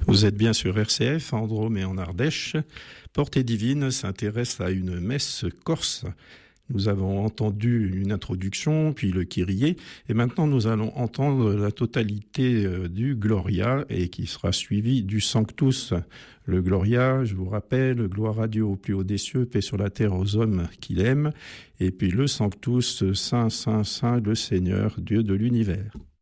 Vous êtes bien sur RCF, en Drôme et en Ardèche. Portée divine s'intéresse à une messe corse. Nous avons entendu une introduction, puis le Kyrie, et maintenant nous allons entendre la totalité du Gloria, et qui sera suivi du Sanctus. Le Gloria, je vous rappelle, gloire à Dieu au plus haut des cieux, paix sur la terre aux hommes qu'il aime, et puis le Sanctus, Saint, Saint, Saint, le Seigneur, Dieu de l'univers.